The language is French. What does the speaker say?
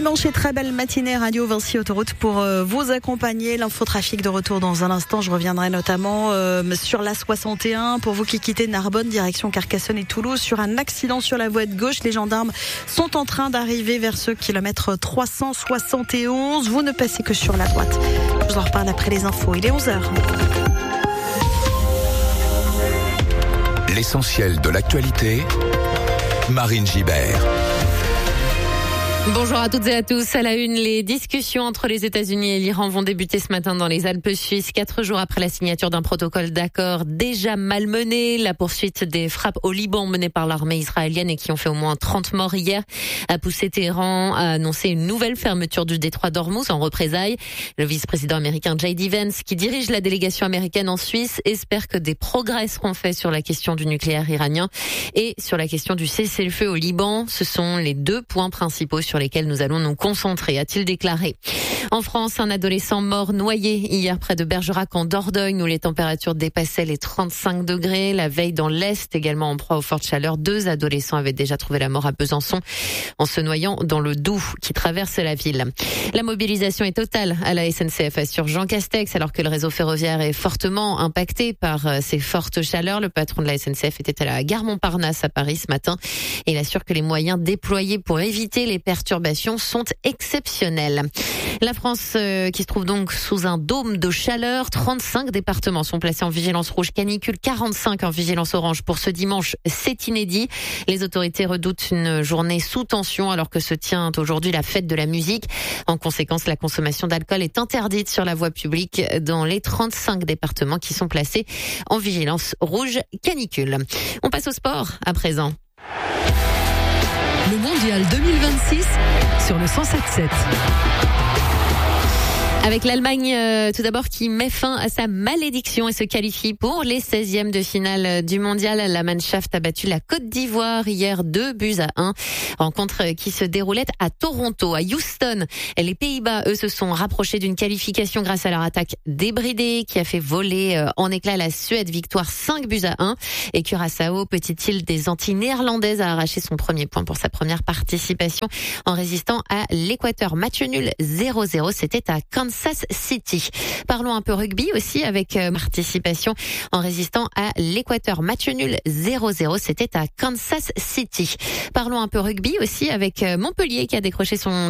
dimanche et très belle matinée Radio Vinci Autoroute pour vous accompagner. L'infotrafic de retour dans un instant. Je reviendrai notamment sur la 61 pour vous qui quittez Narbonne, direction Carcassonne et Toulouse, sur un accident sur la voie de gauche. Les gendarmes sont en train d'arriver vers ce kilomètre 371. Vous ne passez que sur la droite. Je vous en reparle après les infos. Il est 11h. L'essentiel de l'actualité, Marine Gibert. Bonjour à toutes et à tous. À la une, les discussions entre les États-Unis et l'Iran vont débuter ce matin dans les Alpes suisses, 4 jours après la signature d'un protocole d'accord déjà malmené. La poursuite des frappes au Liban menées par l'armée israélienne et qui ont fait au moins 30 morts hier a poussé Téhéran à annoncer une nouvelle fermeture du détroit d'Ormuz en représailles. Le vice-président américain J.D. Vance, qui dirige la délégation américaine en Suisse, espère que des progrès seront faits sur la question du nucléaire iranien et sur la question du cessez-le-feu au Liban. Ce sont les deux points principaux sur lesquels nous allons nous concentrer, a-t-il déclaré. En France, un adolescent mort noyé hier près de Bergerac en Dordogne où les températures dépassaient les 35 degrés. La veille dans l'Est, également en proie aux fortes chaleurs, 2 adolescents avaient déjà trouvé la mort à Besançon en se noyant dans le Doubs qui traverse la ville. La mobilisation est totale à la SNCF, assure Jean Castex, alors que le réseau ferroviaire est fortement impacté par ces fortes chaleurs. Le patron de la SNCF était à la gare Montparnasse à Paris ce matin et il assure que les moyens déployés pour éviter les perturbations sont exceptionnels. La France qui se trouve donc sous un dôme de chaleur. 35 départements sont placés en vigilance rouge canicule, 45 en vigilance orange pour ce dimanche. C'est inédit. Les autorités redoutent une journée sous tension alors que se tient aujourd'hui la fête de la musique. En conséquence, la consommation d'alcool est interdite sur la voie publique dans les 35 départements qui sont placés en vigilance rouge canicule. On passe au sport à présent. Le mondial 2026 sur le 107.7. Avec l'Allemagne, tout d'abord, qui met fin à sa malédiction et se qualifie pour les 16e de finale du mondial. La Mannschaft a battu la Côte d'Ivoire hier 2-1. Rencontre qui se déroulait à Toronto, à Houston. Les Pays-Bas, eux, se sont rapprochés d'une qualification grâce à leur attaque débridée qui a fait voler en éclats la Suède. Victoire 5-1. Et Curaçao, petite île des Antilles néerlandaises, a arraché son premier point pour sa première participation en résistant à l'Équateur. Match nul 0-0. C'était à Kansas City. Parlons un peu rugby aussi avec participation en résistant à l'Équateur. Match nul 0-0, c'était à Kansas City. Parlons un peu rugby aussi avec Montpellier qui a décroché son